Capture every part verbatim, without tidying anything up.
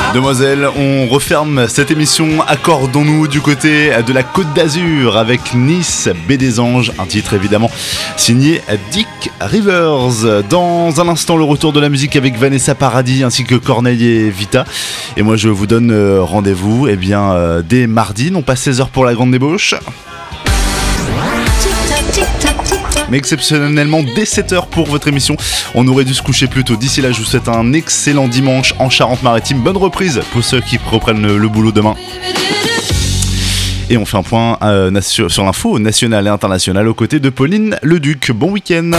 Demoiselles, on referme cette émission Accordons-nous du côté de la Côte d'Azur avec Nice, Baie des Anges, un titre évidemment signé Dick Rivers. Dans un instant, le retour de la musique avec Vanessa Paradis ainsi que Corneille et Vita. Et moi je vous donne rendez-vous eh bien, dès mardi, non pas seize heures pour la grande débauche, mais exceptionnellement dès sept heures pour votre émission. On aurait dû se coucher plus tôt. D'ici là, je vous souhaite un excellent dimanche en Charente-Maritime. Bonne reprise pour ceux qui reprennent le, le boulot demain. Et on fait un point euh, nation, sur l'info nationale et internationale aux côtés de Pauline Leduc. Bon week-end.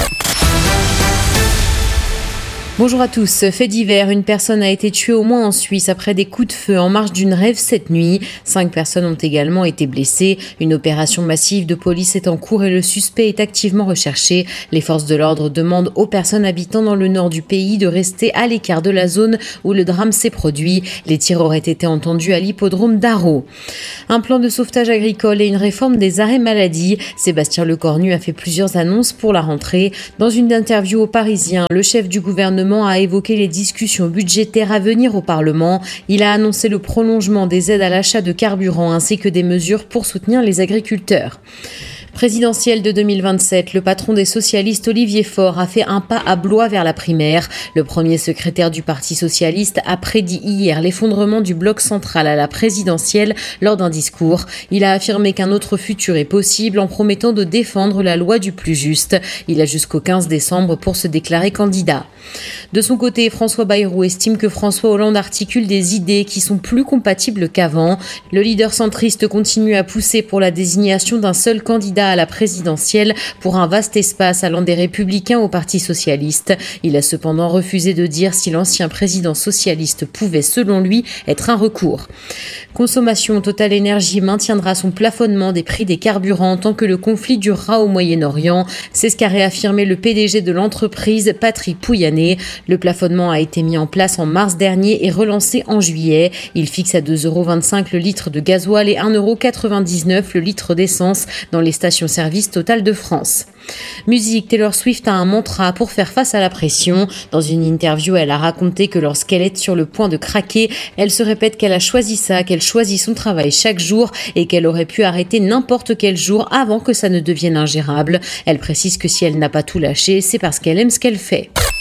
Bonjour à tous. Fait divers, une personne a été tuée au moins en Suisse après des coups de feu en marge d'une rave cette nuit. Cinq personnes ont également été blessées. Une opération massive de police est en cours et le suspect est activement recherché. Les forces de l'ordre demandent aux personnes habitant dans le nord du pays de rester à l'écart de la zone où le drame s'est produit. Les tirs auraient été entendus à l'hippodrome d'Arreau. Un plan de sauvetage agricole et une réforme des arrêts maladie. Sébastien Lecornu a fait plusieurs annonces pour la rentrée. Dans une interview aux Parisiens, le chef du gouvernement a évoqué les discussions budgétaires à venir au Parlement. Il a annoncé le prolongement des aides à l'achat de carburant ainsi que des mesures pour soutenir les agriculteurs. Présidentielle de deux mille vingt-sept, le patron des socialistes Olivier Faure a fait un pas à Blois vers la primaire. Le premier secrétaire du Parti socialiste a prédit hier l'effondrement du bloc central à la présidentielle lors d'un discours. Il a affirmé qu'un autre futur est possible en promettant de défendre la loi du plus juste. Il a jusqu'au quinze décembre pour se déclarer candidat. De son côté, François Bayrou estime que François Hollande articule des idées qui sont plus compatibles qu'avant. Le leader centriste continue à pousser pour la désignation d'un seul candidat à la présidentielle pour un vaste espace allant des Républicains au Parti socialiste. Il a cependant refusé de dire si l'ancien président socialiste pouvait, selon lui, être un recours. Consommation, Total Energy maintiendra son plafonnement des prix des carburants tant que le conflit durera au Moyen-Orient. C'est ce qu'a réaffirmé le P D G de l'entreprise, Patrick Pouyanné. Le plafonnement a été mis en place en mars dernier et relancé en juillet. Il fixe à deux euros vingt-cinq le litre de gasoil et un euro quatre-vingt-dix-neuf le litre d'essence dans les stations-service Total de France. Musique, Taylor Swift a un mantra pour faire face à la pression. Dans une interview, elle a raconté que lorsqu'elle est sur le point de craquer, elle se répète qu'elle a choisi ça, qu'elle choisit son travail chaque jour et qu'elle aurait pu arrêter n'importe quel jour avant que ça ne devienne ingérable. Elle précise que si elle n'a pas tout lâché, c'est parce qu'elle aime ce qu'elle fait.